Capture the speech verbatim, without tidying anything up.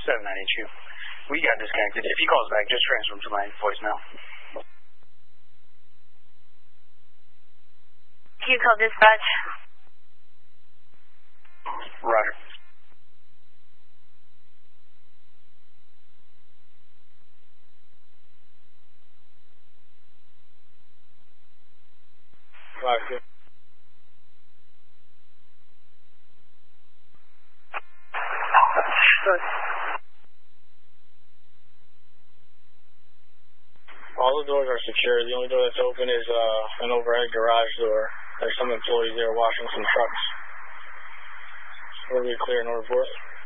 seven nine eight two. We got disconnected. If he calls back, just transfer him to my voicemail. Can you call dispatch? Roger. Roger. All the doors are secure. The only door that's open is uh, an overhead garage door. There's some employees there washing some trucks. We'll be clear in order for it.